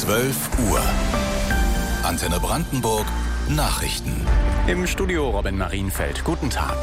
12 Uhr. Antenne Brandenburg Nachrichten. Im Studio Robin Marienfeld. Guten Tag.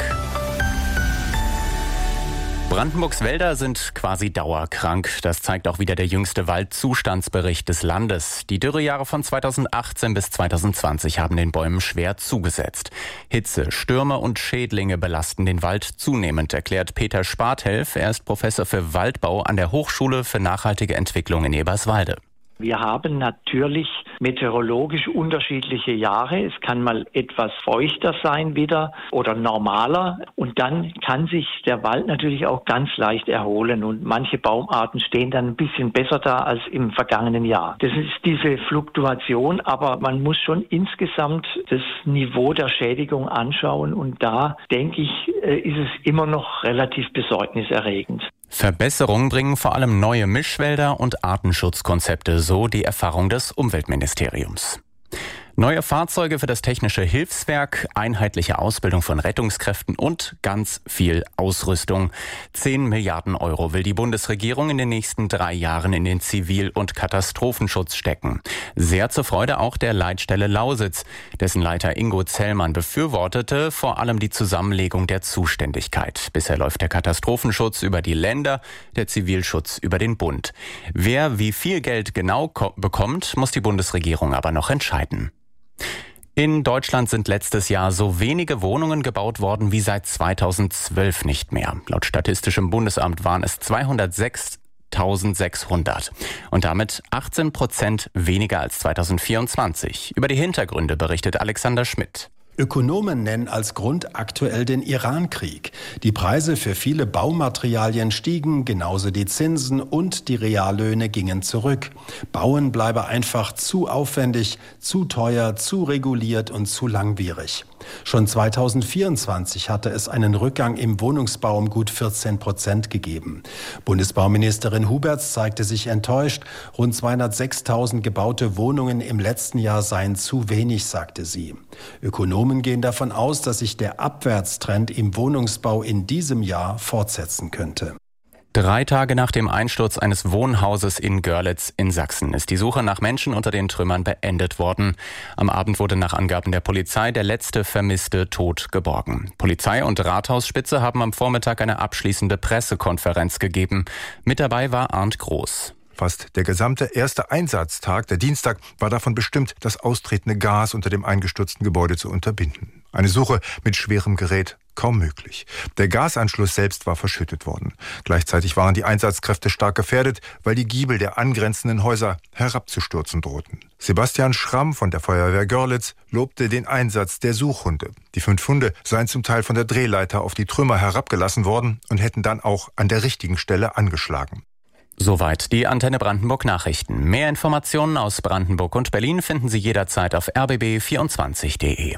Brandenburgs Wälder sind quasi dauerkrank. Das zeigt auch wieder der jüngste Waldzustandsbericht des Landes. Die Dürrejahre von 2018 bis 2020 haben den Bäumen schwer zugesetzt. Hitze, Stürme und Schädlinge belasten den Wald zunehmend, erklärt Peter Sparthelf. Er ist Professor für Waldbau an der Hochschule für nachhaltige Entwicklung in Eberswalde. Wir haben natürlich meteorologisch unterschiedliche Jahre. Es kann mal etwas feuchter sein wieder oder normaler. Und dann kann sich der Wald natürlich auch ganz leicht erholen. Und manche Baumarten stehen dann ein bisschen besser da als im vergangenen Jahr. Das ist diese Fluktuation, aber man muss schon insgesamt das Niveau der Schädigung anschauen. Und da, denke ich, ist es immer noch relativ besorgniserregend. Verbesserungen bringen vor allem neue Mischwälder und Artenschutzkonzepte, so die Erfahrung des Umweltministeriums. Neue Fahrzeuge für das Technische Hilfswerk, einheitliche Ausbildung von Rettungskräften und ganz viel Ausrüstung. 10 Milliarden Euro will die Bundesregierung in den nächsten 3 Jahren in den Zivil- und Katastrophenschutz stecken. Sehr zur Freude auch der Leitstelle Lausitz. Dessen Leiter Ingo Zellmann befürwortete vor allem die Zusammenlegung der Zuständigkeit. Bisher läuft der Katastrophenschutz über die Länder, der Zivilschutz über den Bund. Wer wie viel Geld genau bekommt, muss die Bundesregierung aber noch entscheiden. In Deutschland sind letztes Jahr so wenige Wohnungen gebaut worden wie seit 2012 nicht mehr. Laut Statistischem Bundesamt waren es 206.600 und damit 18% weniger als 2024. Über die Hintergründe berichtet Alexander Schmidt. Ökonomen nennen als Grund aktuell den Iran-Krieg. Die Preise für viele Baumaterialien stiegen, genauso die Zinsen und die Reallöhne gingen zurück. Bauen bleibe einfach zu aufwendig, zu teuer, zu reguliert und zu langwierig. Schon 2024 hatte es einen Rückgang im Wohnungsbau um gut 14% gegeben. Bundesbauministerin Huberts zeigte sich enttäuscht. Rund 206.000 gebaute Wohnungen im letzten Jahr seien zu wenig, sagte sie. Ökonomen gehen davon aus, dass sich der Abwärtstrend im Wohnungsbau in diesem Jahr fortsetzen könnte. 3 Tage nach dem Einsturz eines Wohnhauses in Görlitz in Sachsen ist die Suche nach Menschen unter den Trümmern beendet worden. Am Abend wurde nach Angaben der Polizei der letzte Vermisste tot geborgen. Polizei und Rathausspitze haben am Vormittag eine abschließende Pressekonferenz gegeben. Mit dabei war Arndt Groß. Fast der gesamte erste Einsatztag, der Dienstag, war davon bestimmt, das austretende Gas unter dem eingestürzten Gebäude zu unterbinden. Eine Suche mit schwerem Gerät kaum möglich. Der Gasanschluss selbst war verschüttet worden. Gleichzeitig waren die Einsatzkräfte stark gefährdet, weil die Giebel der angrenzenden Häuser herabzustürzen drohten. Sebastian Schramm von der Feuerwehr Görlitz lobte den Einsatz der Suchhunde. Die 5 Hunde seien zum Teil von der Drehleiter auf die Trümmer herabgelassen worden und hätten dann auch an der richtigen Stelle angeschlagen. Soweit die Antenne Brandenburg Nachrichten. Mehr Informationen aus Brandenburg und Berlin finden Sie jederzeit auf rbb24.de.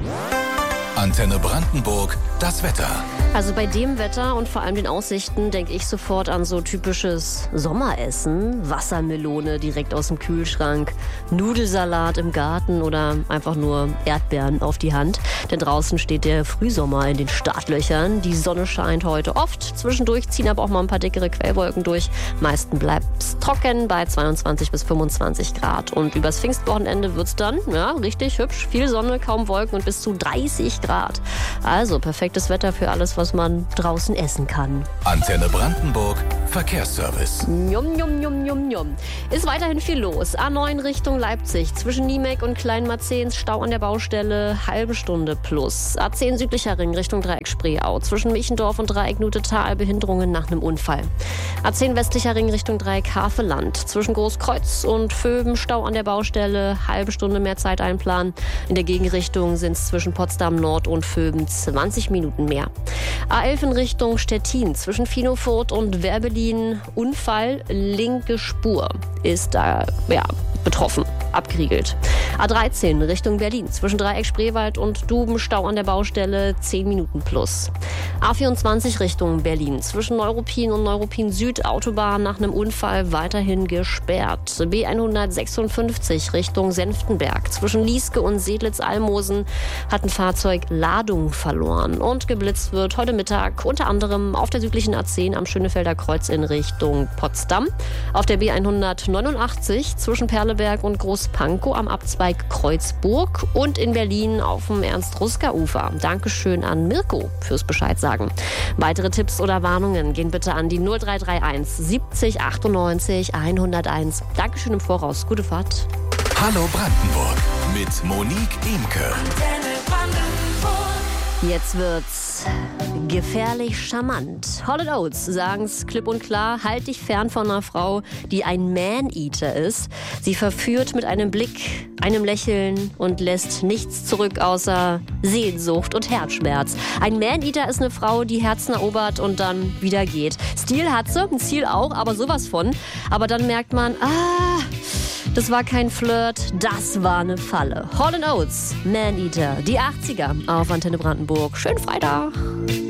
Antenne Brandenburg, das Wetter. Also bei dem Wetter und vor allem den Aussichten denke ich sofort an so typisches Sommeressen. Wassermelone direkt aus dem Kühlschrank, Nudelsalat im Garten oder einfach nur Erdbeeren auf die Hand. Denn draußen steht der Frühsommer in den Startlöchern. Die Sonne scheint heute oft. Zwischendurch ziehen aber auch mal ein paar dickere Quellwolken durch. Meisten bleibt es trocken bei 22 bis 25 Grad. Und übers Pfingstwochenende wird es dann, ja, richtig hübsch. Viel Sonne, kaum Wolken und bis zu 30 Grad. Also perfektes Wetter für alles, was man draußen essen kann. Antenne Brandenburg Verkehrsservice. Njum, njum, njum, njum, njum. Ist weiterhin viel los. A9 Richtung Leipzig. Zwischen Niemek und Kleinmarzens Stau an der Baustelle. Halbe Stunde plus. A10 südlicher Ring Richtung Dreieck Spreeau. Zwischen Michendorf und Dreieck Nutetal Behinderungen nach einem Unfall. A10 westlicher Ring Richtung Dreieck Haveland. Zwischen Großkreuz und Vöben Stau an der Baustelle. Halbe Stunde mehr Zeit einplanen. In der Gegenrichtung sind es zwischen Potsdam Nord und Vöben 20 Minuten mehr. A11 in Richtung Stettin zwischen Finofurt und Werbelin. Unfall, linke Spur ist da betroffen, abgeriegelt. A13 Richtung Berlin zwischen Dreieck Spreewald und Duben, Stau an der Baustelle, 10 Minuten plus. A24 Richtung Berlin zwischen Neuruppin und Neuruppin Süd, Autobahn nach einem Unfall weiterhin gesperrt. B156 Richtung Senftenberg zwischen Lieske und Sedlitz-Almosen hat ein Fahrzeug Ladung verloren. Und geblitzt wird heute Mittag unter anderem auf der südlichen A10 am Schönefelder Kreuz in Richtung Potsdam, auf der B189 zwischen Perleberg und Großpankow am Abzweig Kreuzburg und in Berlin auf dem Ernst-Ruska-Ufer. Dankeschön an Mirko fürs Bescheid sagen. Weitere Tipps oder Warnungen gehen bitte an die 0331 70 98 101. Dankeschön im Voraus. Gute Fahrt. Hallo Brandenburg mit Monique Imke. Jetzt wird's gefährlich charmant. Hall & Oates sagen's klipp und klar, halt dich fern von einer Frau, die ein Man-Eater ist. Sie verführt mit einem Blick, einem Lächeln und lässt nichts zurück außer Sehnsucht und Herzschmerz. Ein Man-Eater ist eine Frau, die Herzen erobert und dann wieder geht. Stil hat sie, ein Ziel auch, aber sowas von. Aber dann merkt man, das war kein Flirt, das war eine Falle. Hall & Oates, Man-Eater, die 80er auf Antenne Brandenburg. Schönen Freitag.